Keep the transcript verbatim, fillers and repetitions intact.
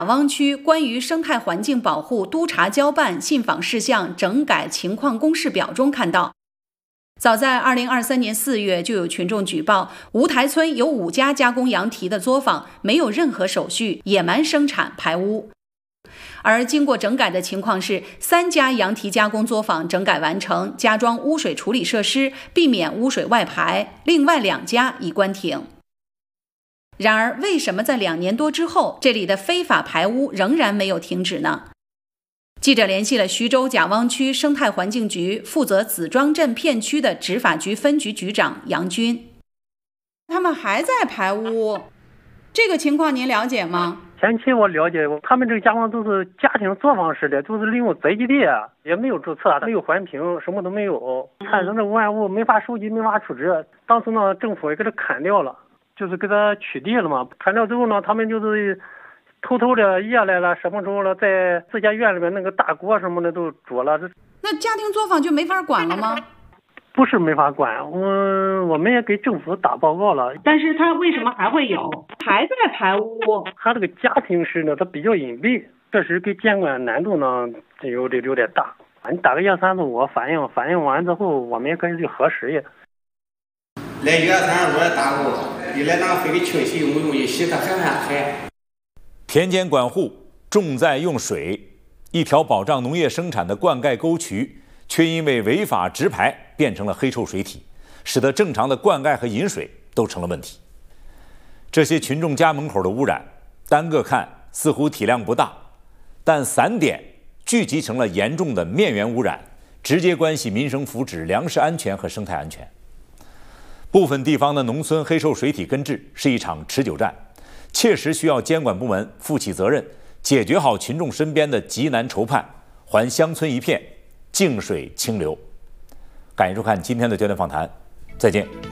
湾区关于生态环境保护督察交办信访事项整改情况公示表中看到，早在二零二三年四月，就有群众举报吴台村有五家加工羊蹄的作坊没有任何手续，野蛮生产排污。而经过整改的情况是，三家羊蹄加工作坊整改完成，加装污水处理设施，避免污水外排，另外两家已关停。然而，为什么在两年多之后，这里的非法排污仍然没有停止呢？记者联系了徐州甲汪区生态环境局负责子庄镇片区的执法局分局局长杨军，他们还在排污，这个情况您了解吗？ 前期我了解过，他们这个加工都是家庭作坊式的，就是利用宅基地，也没有注册，没有环评，什么都没有，产生的污染物没法收集，没法处置。当时呢，政府也给他砍掉了，就是给他取缔了嘛。砍掉之后呢，他们就是偷偷的夜来了，什么时候了，在自家院里面那个大锅什么的都煮了。 那家庭作坊就没法管了吗？ 不是没法管，我我们也给政府打报告了， 但是他为什么还会有，还在排污？ 他这个家庭式呢，它比较隐蔽，确实给监管难度呢有点有点大。你打个一三四五反映，反映完之后，我们也可以去核实也。 来一三四五也打过，你来那非给清洗有没有用？一洗它还还还。 田间管护重在用水，一条保障农业生产的灌溉沟渠，却因为违法直排变成了黑臭水体，使得正常的灌溉和饮水都成了问题。这些群众家门口的污染，单个看似乎体量不大，但散点聚集成了严重的面源污染，直接关系民生福祉、粮食安全和生态安全。部分地方的农村黑臭水体根治是一场持久战，切实需要监管部门负起责任，解决好群众身边的急难愁盼，还乡村一片净水清流。感谢收看今天的焦点访谈，再见。